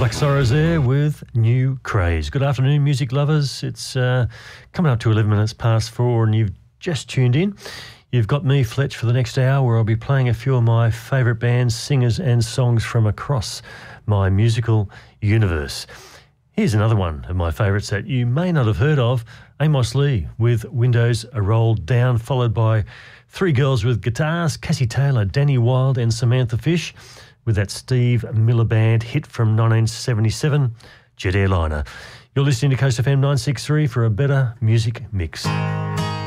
Black Sorrows there with New Craze. Good afternoon, music lovers. It's coming up to 11 minutes past 4 and you've just tuned in. You've got me, Fletch, for the next hour where I'll be playing a few of my favourite bands, singers and songs from across my musical universe. Here's another one of my favourites that you may not have heard of, Amos Lee with Windows Are Rolled Down, followed by three girls with guitars, Cassie Taylor, Danny Wilde and Samantha Fish, with that Steve Miller Band hit from 1977, Jet Airliner. You're listening to Coast FM 963 for a better music mix.